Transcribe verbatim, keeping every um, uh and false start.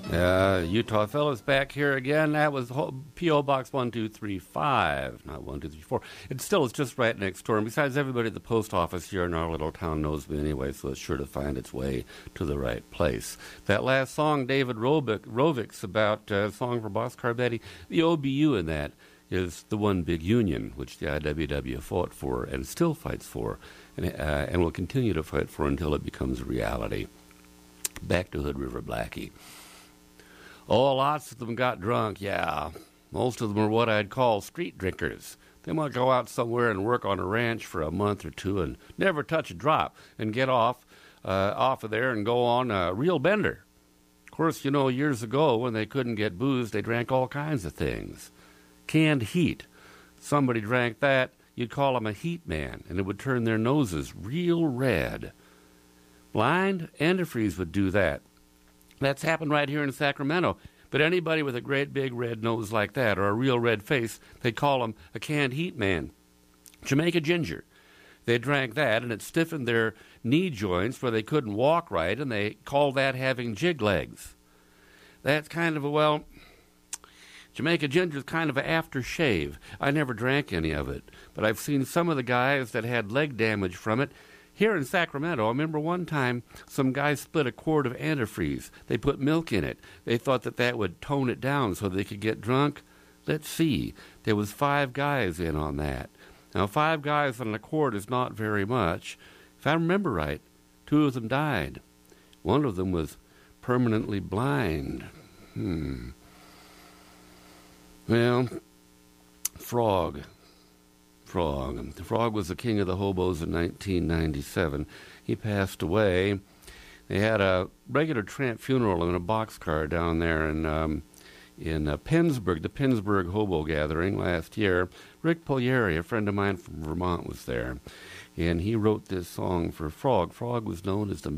Uh, Utah Fellas back here again. That was P O. Box one two three five, not one two three four. It still is just right next door. And besides, everybody at the post office here in our little town knows me anyway, so it's sure to find its way to the right place. That last song, David Rovick, Rovick's about a uh, song for Boxcar Betty, the O B U in that is the one big union, which the I W W fought for and still fights for, and, uh, and will continue to fight for until it becomes a reality. Back to Hood River Blackie. Oh, lots of them got drunk, yeah. Most of them are what I'd call street drinkers. They might go out somewhere and work on a ranch for a month or two and never touch a drop and get off uh, off of there and go on a real bender. Of course, you know, years ago when they couldn't get booze, they drank all kinds of things. Canned heat. Somebody drank that, you'd call them a heat man, and it would turn their noses real red. Blind antifreeze would do that. That's happened right here in Sacramento. But anybody with a great big red nose like that or a real red face, they call him a canned heat man. Jamaica ginger. They drank that, and it stiffened their knee joints where they couldn't walk right, and they called that having jig legs. That's kind of a, well, Jamaica ginger is kind of an aftershave. I never drank any of it, but I've seen some of the guys that had leg damage from it. Here in Sacramento, I remember one time some guys split a quart of antifreeze. They put milk in it. They thought that that would tone it down so they could get drunk. Let's see. There was five guys in on that. Now, five guys on a quart is not very much. If I remember right, two of them died. One of them was permanently blind. Hmm. Well, Frog. Frog. Frog was the king of the hobos in nineteen ninety-seven. He passed away. They had a regular tramp funeral in a boxcar down there in um, in uh, Pennsburg, the Pennsburg Hobo Gathering last year. Rick Polieri, a friend of mine from Vermont, was there, and he wrote this song for Frog. Frog was known as the